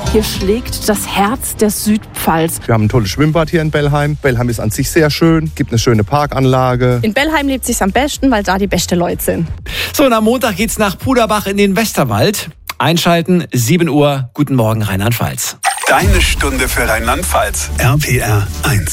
Hier schlägt das Herz der Südpfalz. Wir haben ein tolles Schwimmbad hier in Bellheim. Bellheim ist an sich sehr schön, gibt eine schöne Parkanlage. In Bellheim lebt sich's am besten, weil da die beste Leute sind. So, und am Montag geht's nach Puderbach in den Westerwald. Einschalten, 7 Uhr. Guten Morgen, Rheinland-Pfalz. Deine Stunde für Rheinland-Pfalz. RPR 1.